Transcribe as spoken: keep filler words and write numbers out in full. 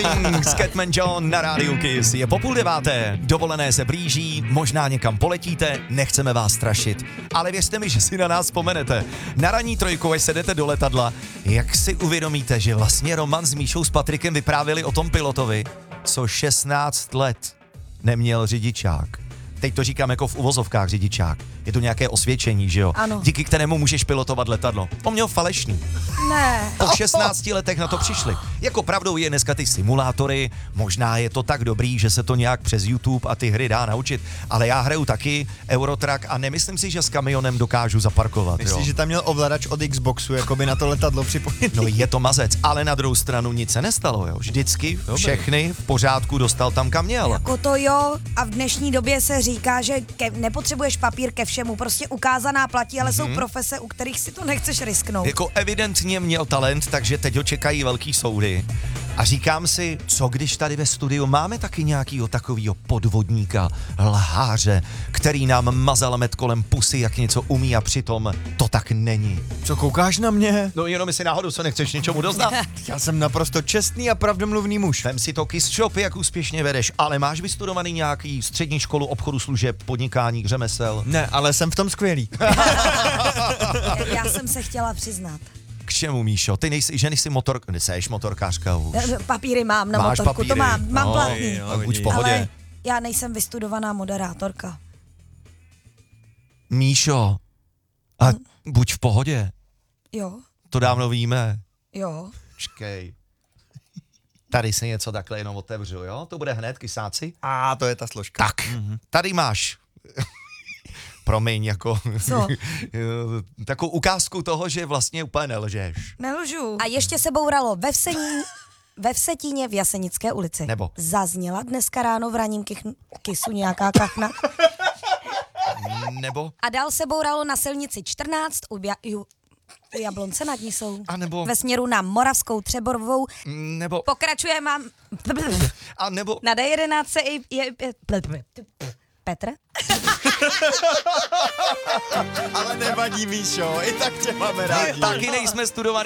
Morning, Scatman John na rádiu Kiss. Je po půl deváté, dovolené se blíží, možná někam poletíte, nechceme vás strašit. Ale věřte mi, že si na nás vzpomenete. Na ranní trojku, až sedete do letadla, jak si uvědomíte, že vlastně Roman s Míšou s Patrikem vyprávěli o tom pilotovi, co šestnáct let neměl řidičák. Teď to říkám jako v uvozovkách řidičák. Je to nějaké osvědčení, že jo? Ano. Díky kterému můžeš pilotovat letadlo. On měl falešný. Ne. Po šestnácti letech na to přišli. Jako pravdou je dneska ty simulátory, možná je to tak dobrý, že se to nějak přes YouTube a ty hry dá naučit, ale já hraju taky Eurotrack a nemyslím si, že s kamionem dokážu zaparkovat. Myslíš, jo? že tam měl ovladač od Xboxu, jako by na to letadlo připojit? No je to mazec, ale na druhou stranu nic se nestalo, jo. Vždycky všechny v pořádku dostal tam, kam měl. Jako to jo, a v dnešní době se říká, že ke, nepotřebuješ papír ke všemu, prostě ukázaná platí, ale mm-hmm. jsou profese, u kterých si to nechceš risknout. Jako evidentně měl talent, takže teď ho čekají velký soudy. A říkám si, co když tady ve studiu máme taky nějakýho takovýho podvodníka, lháře, který nám mazal med kolem pusy, jak něco umí a přitom to tak není. Co koukáš na mě? No jenom jestli náhodou se nechceš něčemu doznat. Já jsem naprosto čestný a pravdomluvný muž. Vem si to Kiss Shop, jak úspěšně vedeš, ale máš vystudovaný nějaký střední školu obchodu služeb, podnikání, řemesel? Ne, ale jsem v tom skvělý. Já jsem se chtěla přiznat. K čemu, Míšo? Ty nejsi, že nejsi motor, neseš motorkářka už. Papíry mám na Máš motorku, papíry. to mám, mám No, platný. no, buď v pohodě. Ale já nejsem vystudovaná moderátorka. Míšo, a buď v pohodě, Jo, to dávno víme. jo. Čkej. Tady si něco takhle jenom otevřu, jo? To bude hned, kysáci. A to je ta složka. Tak, mm-hmm. Tady máš. Promiň, jako Co? takovou ukázku toho, že vlastně úplně nelžeš. Nelžu. A ještě se bouralo ve Vsení, ve Vsetíně v Jasenické ulici. Nebo? Zazněla dneska ráno v ranním kich- kisu nějaká kachna. Nebo? A dál se bouralo na silnici čtrnáct u, ja- ju- u Jablonce nad Nisou. A nebo? Ve směru na Moravskou Třeborovou. Nebo? Pokračuje mám... A nebo? Na D jedenáct je... je, je Petr? Ale nevadí, Míšo, i tak tě máme rádi. Taky nejsme studovaný